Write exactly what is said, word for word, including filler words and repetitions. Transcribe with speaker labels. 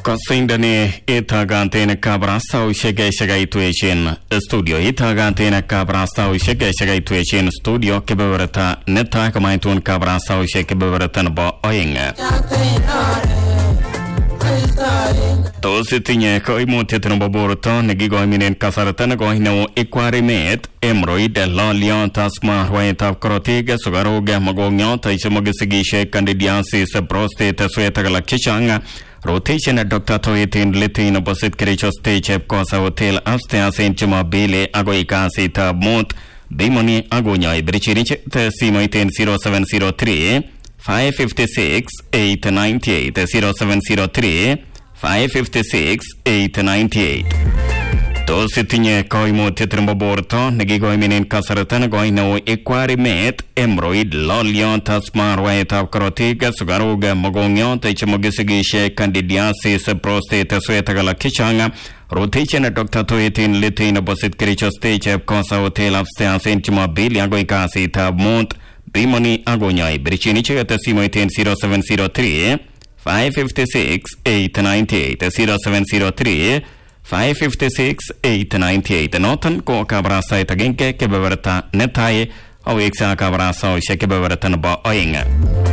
Speaker 1: Kosindani itagantene kabrasta ushege shagai tueshin studio itagantene kabrasta ushege shagai tueshin studio kebeverta neta kamaitun kabrasta ushege bevertan ba oinga to sitinye ko imotetno baborto negigo minen kasaratan go hino equarimet emroid la lion tasma waita krotiga sugaroga magongyo taishomogisigi candidiasis prostate suetagala kichanga rotation at Doctor Toyetin Litin opposite Kericho Stage Kosa Hotel upstairs in Chuma Bele Agoika Sita Mont Bimoni Agonya Brichirich Simoitin zero seven zero three five five six eight nine eight zero seven zero three five five six eight nine eight to sitinye koimo tetrembo borto negigo minin kasaratan goino equarimet emroid lolion tasmar waita krotiga sugaruga mogongyo taichmogisigi candidiasis prostate suetagala kichanga rotation at Doctor Toyetin Litin opposite Kericho Stage Kosa Hotel upstairs in Chuma Bele Agoika Sita Mont Bimoni Agonya Brichinichi at Simoitin zero seven zero three five five six eight nine eight zero seven zero three five five six eight nine eight notan ko kabrasa itagenke kebeverta netaye au eksa kabrasa o shekebeverta ba oinga